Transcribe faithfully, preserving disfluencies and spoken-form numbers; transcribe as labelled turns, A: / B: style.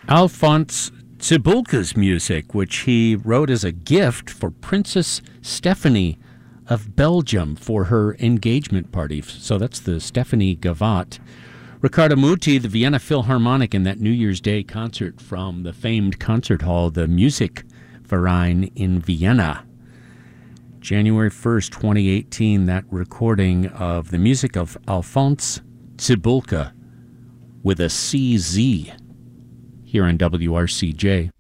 A: Alphonse Cibulca's music, which he wrote as a gift for Princess Stephanie of Belgium for her engagement party. So that's the Stephanie Gavotte. Riccardo Muti, the Vienna Philharmonic, in that New Year's Day concert from the famed concert hall, the Musikverein in Vienna. January first, twenty eighteen, that recording of the music of Alphonse Cibulca with a C Z here on W R C J.